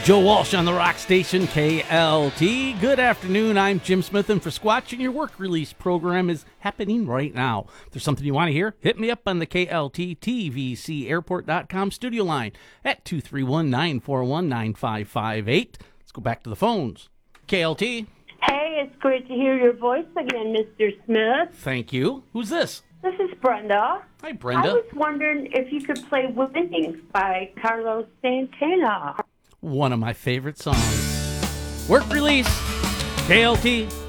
Joe Walsh on the rock station KLT. Good afternoon. I'm Jim Smith, and for Squatch, and your work release program is happening right now. If there's something you want to hear, hit me up on the KLT TVC Airport.com studio line at 231-941-9558. Let's go back to the phones. KLT. Hey, it's great to hear your voice again, Mr. Smith. Thank you. Who's this? This is Brenda. Hi, Brenda. I was wondering if you could play Winning by Carlos Santana. One of my favorite songs. Work release. KLT